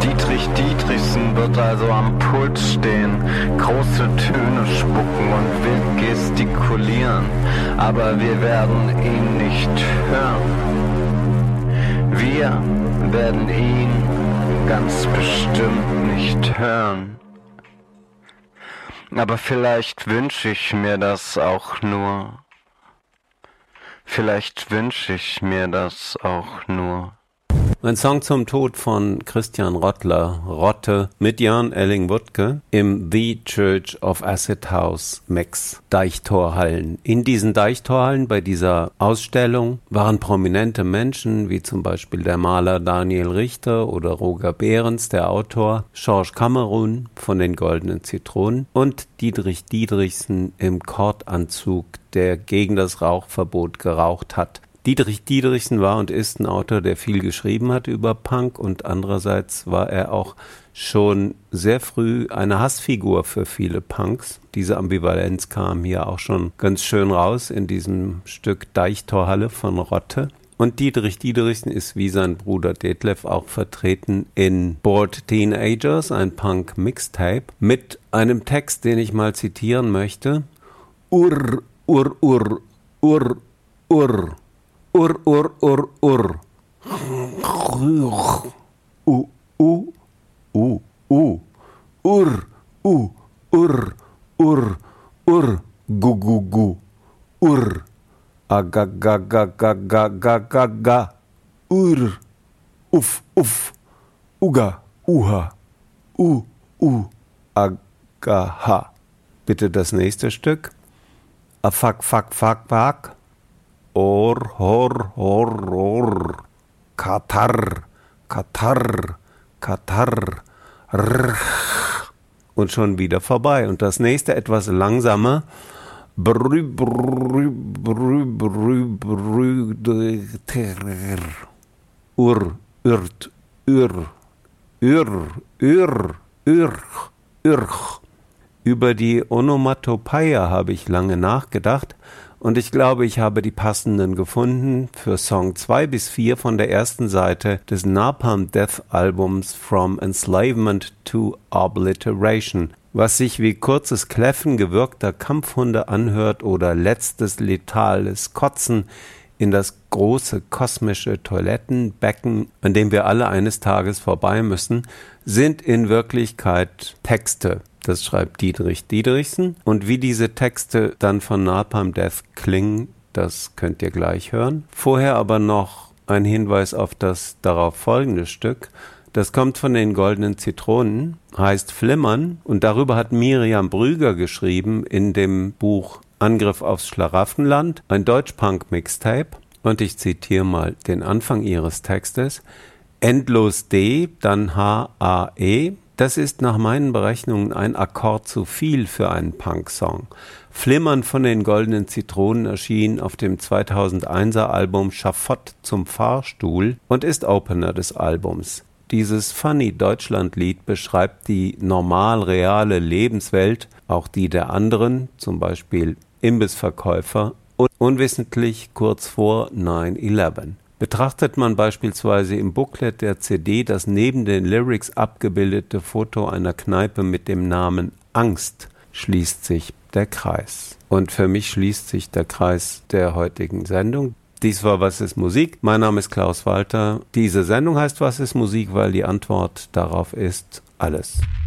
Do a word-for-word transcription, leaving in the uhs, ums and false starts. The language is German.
Dietrich Dietrichsen wird also am Pult stehen, große Töne spucken und wild gestikulieren, aber wir werden ihn nicht hören. Wir werden ihn ganz bestimmt nicht hören. Aber vielleicht wünsche ich mir das auch nur. Vielleicht wünsche ich mir das auch nur. Ein Song zum Tod von Christian Rottler, Rotte, mit Jan Elling-Wuttke im The Church of Acid House Mix, Deichtorhallen. In diesen Deichtorhallen bei dieser Ausstellung waren prominente Menschen, wie zum Beispiel der Maler Daniel Richter oder Roger Behrens, der Autor, Georges Cameron von den Goldenen Zitronen und Dietrich Dietrichsen im Kordanzug, der gegen das Rauchverbot geraucht hat. Dietrich Dietrichsen war und ist ein Autor, der viel geschrieben hat über Punk, und andererseits war er auch schon sehr früh eine Hassfigur für viele Punks. Diese Ambivalenz kam hier auch schon ganz schön raus in diesem Stück Deichtorhalle von Rotte. Und Dietrich Dietrichsen ist wie sein Bruder Detlef auch vertreten in Bored Teenagers, ein Punk-Mixtape, mit einem Text, den ich mal zitieren möchte. Ur, ur, ur, ur, ur. Ur, ur, ur, ur. U, u, u, u. Ur, u, ur, ur, ur. Gu, gu, gu. Ur. Aga, ga, ga, ga, ga, ga, ga, ga. Ur. Uff, uff. Uga, uha. U, u. Aga, ha. Bitte das nächste Stück. A, fuck, fuck, fuck, fuck. Or, hor, hor, hor, Katar, Katar, Katar, rrr. Und schon wieder vorbei. Und das nächste etwas langsamer. Brü, brü, brü, brü, brü, ter. Ur, ürt, ür, ür, ür, ür, ürch. Über die Onomatopeia habe ich lange nachgedacht. Und ich glaube, ich habe die passenden gefunden für Song zwei bis vier von der ersten Seite des Napalm Death Albums From Enslavement to Obliteration, was sich wie kurzes Kläffen gewürgter Kampfhunde anhört oder letztes letales Kotzen in das große kosmische Toilettenbecken, an dem wir alle eines Tages vorbei müssen, sind in Wirklichkeit Texte. Das schreibt Dietrich Dietrichsen. Und wie diese Texte dann von Napalm Death klingen, das könnt ihr gleich hören. Vorher aber noch ein Hinweis auf das darauf folgende Stück. Das kommt von den Goldenen Zitronen, heißt Flimmern. Und darüber hat Miriam Brüger geschrieben in dem Buch Angriff aufs Schlaraffenland, ein Deutsch-Punk-Mixtape. Und ich zitiere mal den Anfang ihres Textes. Endlos D, dann H A E. Das ist nach meinen Berechnungen ein Akkord zu viel für einen Punk-Song. Flimmern von den Goldenen Zitronen erschien auf dem zweitausendeinser Album Schafott zum Fahrstuhl und ist Opener des Albums. Dieses funny Deutschland-Lied beschreibt die normal reale Lebenswelt, auch die der anderen, zum Beispiel Imbissverkäufer, und unwissentlich kurz vor nine eleven. Betrachtet man beispielsweise im Booklet der C D das neben den Lyrics abgebildete Foto einer Kneipe mit dem Namen Angst, schließt sich der Kreis. Und für mich schließt sich der Kreis der heutigen Sendung. Dies war Was ist Musik? Mein Name ist Klaus Walter. Diese Sendung heißt Was ist Musik, weil die Antwort darauf ist alles.